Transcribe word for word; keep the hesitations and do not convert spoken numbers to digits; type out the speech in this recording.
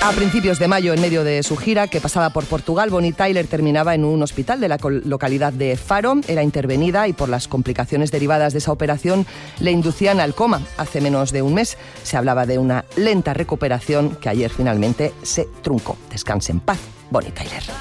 A principios de mayo, en medio de su gira, que pasaba por Portugal, Bonnie Tyler terminaba en un hospital de la localidad de Faro. Era intervenida y por las complicaciones derivadas de esa operación le inducían al coma. Hace menos de un mes se hablaba de una lenta recuperación que ayer finalmente se truncó. Descanse en paz, Bonnie Tyler.